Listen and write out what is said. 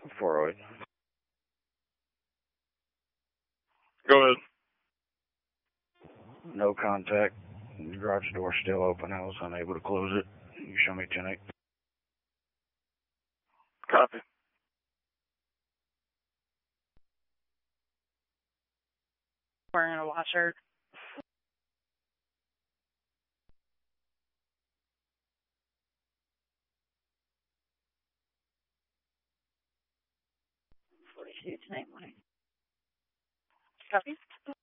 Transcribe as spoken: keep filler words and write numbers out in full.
four oh eight. Go ahead. No contact. The garage door still open. I was unable to close it. You show me ten eight. Copy. Wearing a washer. forty-two tonight morning. Copy.